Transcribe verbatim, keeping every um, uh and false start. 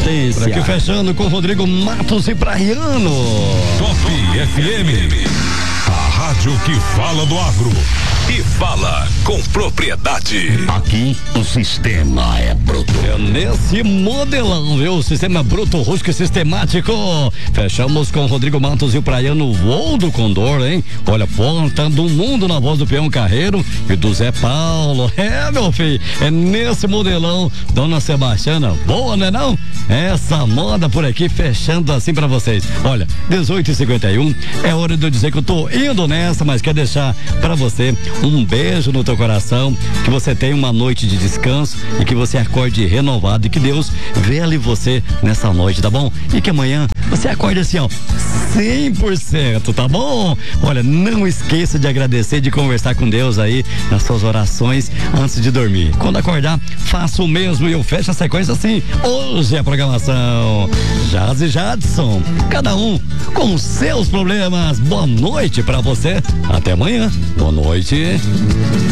potência. Por aqui fechando com Rodrigo Matos e Praiano. Top F M, a rádio que fala do agro e fala com propriedade. Aqui o sistema é bruto. É nesse modelão, viu? O sistema bruto, rústico e sistemático. Fechamos com Rodrigo Matos e o Praiano, Voo do Condor, hein? Olha, Ponta do Mundo na voz do Peão Carreiro e do Zé Paulo. É, meu filho, é nesse modelão, Dona Sebastiana. Boa, né não? Essa moda por aqui, fechando assim pra vocês. Olha, dezoito e cinquenta e um, é hora de eu dizer que eu tô indo nessa, mas quer deixar pra você um beijo no teu coração, que você tenha uma noite de descanso e que você acorde renovado e que Deus vele você nessa noite, tá bom? E que amanhã você acorde assim, ó, cem por cento, tá bom? Olha, não esqueça de agradecer, de conversar com Deus aí nas suas orações antes de dormir. Quando acordar, faça o mesmo e eu fecho a sequência assim. Hoje é a programação Jazz e Jadson, cada um com os seus problemas. Boa noite pra você, até amanhã. Boa noite.